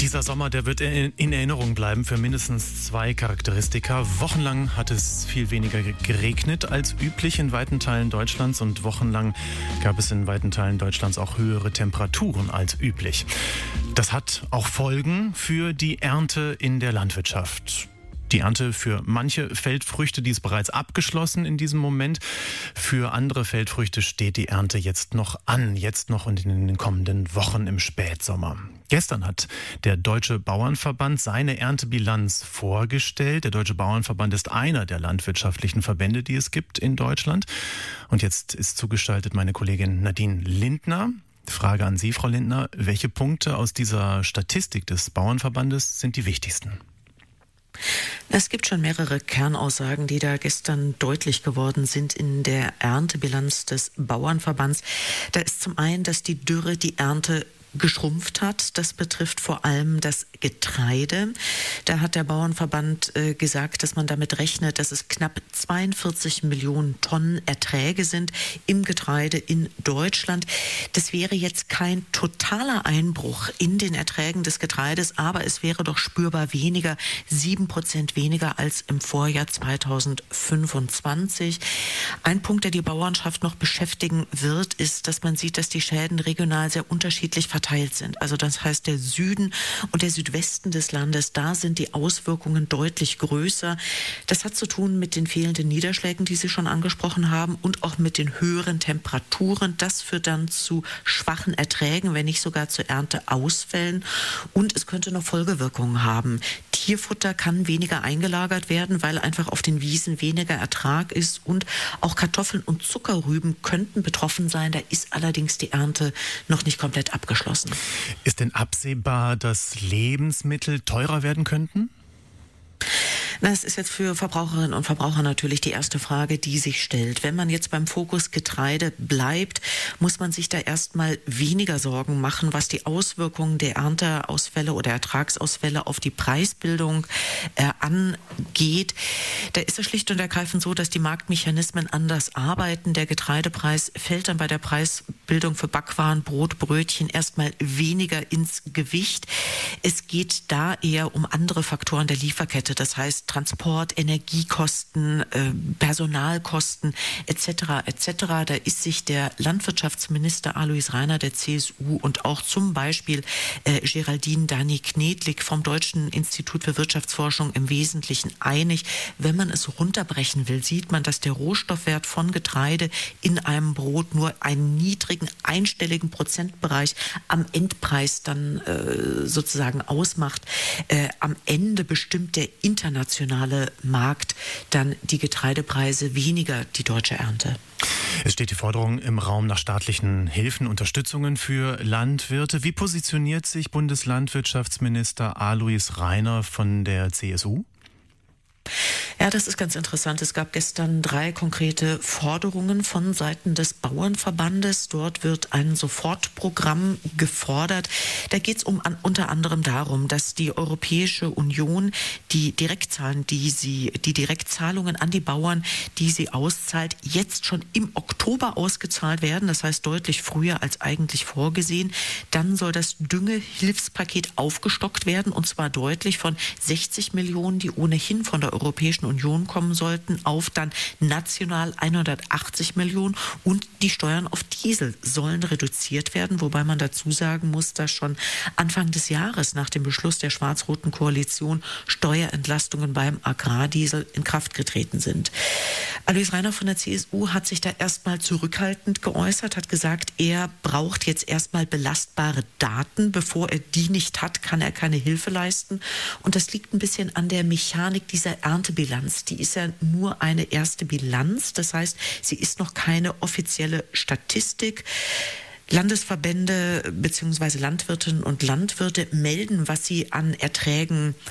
Dieser Sommer, der wird in Erinnerung bleiben für mindestens zwei Charakteristika. Wochenlang hat es viel weniger geregnet als üblich in weiten Teilen Deutschlands und wochenlang gab es in weiten Teilen Deutschlands auch höhere Temperaturen als üblich. Das hat auch Folgen für die Ernte in der Landwirtschaft. Die Ernte für manche Feldfrüchte, die ist bereits abgeschlossen in diesem Moment. Für andere Feldfrüchte steht die Ernte jetzt noch an, jetzt noch und in den kommenden Wochen im Spätsommer. Gestern hat der Deutsche Bauernverband seine Erntebilanz vorgestellt. Der Deutsche Bauernverband ist einer der landwirtschaftlichen Verbände, die es gibt in Deutschland. Und jetzt ist zugeschaltet meine Kollegin Nadine Lindner. Frage an Sie, Frau Lindner. Welche Punkte aus dieser Statistik des Bauernverbandes sind die wichtigsten? Es gibt schon mehrere Kernaussagen, die da gestern deutlich geworden sind in der Erntebilanz des Bauernverbands. Da ist zum einen, dass die Dürre die Ernte geschrumpft hat. Das betrifft vor allem das Getreide. Da hat der Bauernverband gesagt, dass man damit rechnet, dass es knapp 42 Millionen Tonnen Erträge sind im Getreide in Deutschland. Das wäre jetzt kein totaler Einbruch in den Erträgen des Getreides, aber es wäre doch spürbar weniger, 7% weniger als im Vorjahr 2025. Ein Punkt, der die Bauernschaft noch beschäftigen wird, ist, dass man sieht, dass die Schäden regional sehr unterschiedlich verteilt sind. Also das heißt, der Süden und der Südwesten des Landes, da sind die Auswirkungen deutlich größer. Das hat zu tun mit den fehlenden Niederschlägen, die Sie schon angesprochen haben, und auch mit den höheren Temperaturen. Das führt dann zu schwachen Erträgen, wenn nicht sogar zu Ernteausfällen. Und es könnte noch Folgewirkungen haben. Tierfutter kann weniger eingelagert werden, weil einfach auf den Wiesen weniger Ertrag ist. Und auch Kartoffeln und Zuckerrüben könnten betroffen sein. Da ist allerdings die Ernte noch nicht komplett abgeschlossen. Ist denn absehbar, dass Lebensmittel teurer werden könnten? Das ist jetzt für Verbraucherinnen und Verbraucher natürlich die erste Frage, die sich stellt. Wenn man jetzt beim Fokus Getreide bleibt, muss man sich da erstmal weniger Sorgen machen, was die Auswirkungen der Ernteausfälle oder Ertragsausfälle auf die Preisbildung angeht. Da ist es schlicht und ergreifend so, dass die Marktmechanismen anders arbeiten. Der Getreidepreis fällt dann bei der Preisbildung für Backwaren, Brot, Brötchen erstmal weniger ins Gewicht. Es geht da eher um andere Faktoren der Lieferkette, das heißt Transport, Energiekosten, Personalkosten etc. etc. Da ist sich der Landwirtschaftsminister Alois Rainer der CSU und auch zum Beispiel Geraldine Dany-Knedlik vom Deutschen Institut für Wirtschaftsforschung im Wesentlichen einig. Wenn man es runterbrechen will, sieht man, dass der Rohstoffwert von Getreide in einem Brot nur einen niedrigen, einstelligen Prozentbereich am Endpreis dann sozusagen ausmacht. Am Ende bestimmt der internationale Markt dann die Getreidepreise, weniger die deutsche Ernte. Es steht die Forderung im Raum nach staatlichen Hilfen, Unterstützungen für Landwirte. Wie positioniert sich Bundeslandwirtschaftsminister Alois Rainer von der CSU? Ja, das ist ganz interessant. Es gab gestern 3 konkrete Forderungen von Seiten des Bauernverbandes. Dort wird ein Sofortprogramm gefordert. Da geht es unter anderem darum, dass die Europäische Union die Direktzahlungen an die Bauern, die sie auszahlt, jetzt schon im Oktober ausgezahlt werden. Das heißt deutlich früher als eigentlich vorgesehen. Dann soll das Düngehilfspaket aufgestockt werden, und zwar deutlich von 60 Millionen, die ohnehin von der Europäischen Union kommen sollten, auf dann national 180 Millionen, und die Steuern auf Diesel sollen reduziert werden, wobei man dazu sagen muss, dass schon Anfang des Jahres nach dem Beschluss der schwarz-roten Koalition Steuerentlastungen beim Agrardiesel in Kraft getreten sind. Alois Rainer von der CSU hat sich da erstmal zurückhaltend geäußert, hat gesagt, er braucht jetzt erstmal belastbare Daten. Bevor er die nicht hat, kann er keine Hilfe leisten. Und das liegt ein bisschen an der Mechanik dieser Erntebilanz. Die ist ja nur eine erste Bilanz. Das heißt, sie ist noch keine offizielle Statistik. Landesverbände bzw. Landwirtinnen und Landwirte melden, was sie an Erträgen